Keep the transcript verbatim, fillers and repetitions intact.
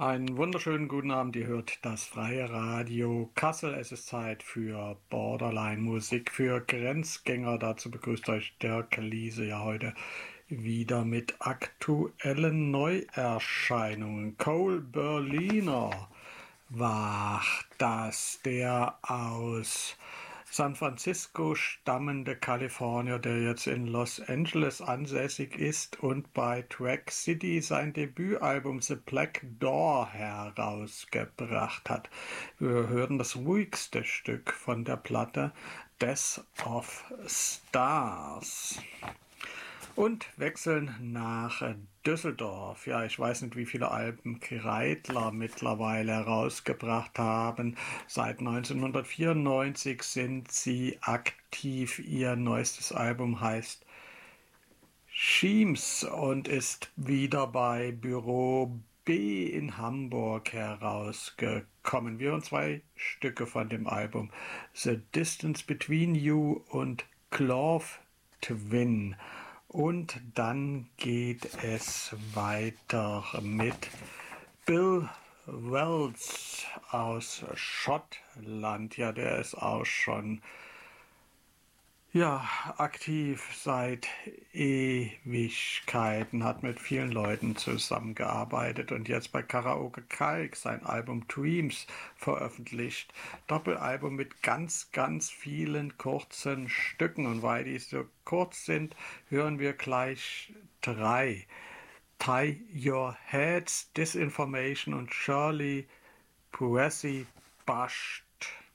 Einen wunderschönen guten Abend. Ihr hört das Freie Radio Kassel. Es ist Zeit für Borderline-Musik für Grenzgänger. Dazu begrüßt euch Dirk Liese ja heute wieder mit aktuellen Neuerscheinungen. Cole Berliner war das, der aus San Francisco stammende Kalifornier, der jetzt in Los Angeles ansässig ist und bei Track City sein Debütalbum The Black Door herausgebracht hat. Wir hören das ruhigste Stück von der Platte, Death of Stars. Und wechseln nach Düsseldorf. Ja, ich weiß nicht, wie viele Alben Kreidler mittlerweile herausgebracht haben. Seit neunzehnhundertvierundneunzig sind sie aktiv. Ihr neuestes Album heißt Schemes und ist wieder bei Büro B in Hamburg herausgekommen. Wir hören zwei Stücke von dem Album. The Distance Between You und Clove Twin. Und dann geht es weiter mit Bill Wells aus Schottland. Ja, der ist auch schon ja, aktiv seit Ewigkeiten, hat mit vielen Leuten zusammengearbeitet und jetzt bei Karaoke Kalk sein Album Dreams veröffentlicht. Doppelalbum mit ganz, ganz vielen kurzen Stücken, und weil die so kurz sind, hören wir gleich drei. Tie Your Heads, Disinformation und Shirley Poissy Bashed.